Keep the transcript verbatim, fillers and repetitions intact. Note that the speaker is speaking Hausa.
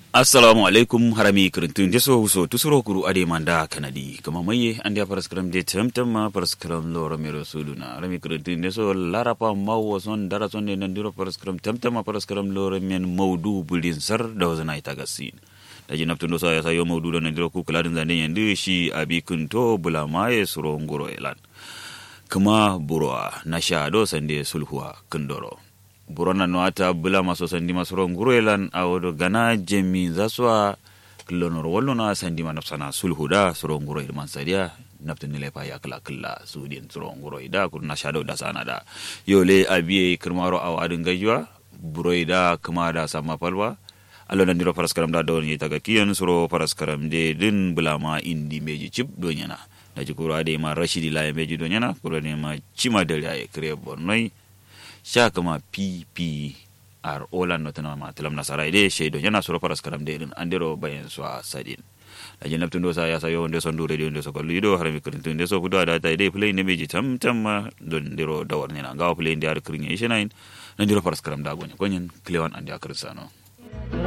Assalamu alaikum harami kirintun deso so tusuro kuru ade manda kanadi kama maye andi paraskram de temtem ma paraskram loro mero suluna harami kirintun deso larapa mawo son darason ne nandiro paraskram temtem ma paraskram loro men mawdu bulin sar dawzana itagasin daji naptundo sa ya sayo mawdu do nandiro ku kladin zande yende shi abi kunto bulamaye suro ngoro elan kama burwa nasha do sande sulhuwa kundoro burona no ata bula maso sandi masoro ngurelan awodo gana jemi zaswa klonor wollo na sandi manafsana sulhuda soro nguroi man sadia naptini lepa ya kala kala sudin soro nguroi da kurna shado da sana da yole abiye kirmaro awadin gajwa buroida kuma da sama palwa allo ndiro paraskaram da don yita ga kiyan soro paraskaram de din bulama indi meji chip donyana da jikura de ma rashidi la meji donyana kuro de ma chima de ya kre bornoi sha kama P P R Olan no tana ma telam nasara ide sheido yana sura paras karam de andero bayen so sadin la jenap tundo sa ya sayo ndo so ndure ndo so kollido harami kurinto ndo so fudo ada ta ide play ne meji tam tam don ndiro dawar ne na gawa play ndi ar kurinye ishenain ndiro paras karam da gonye gonyen klewan andi akrsano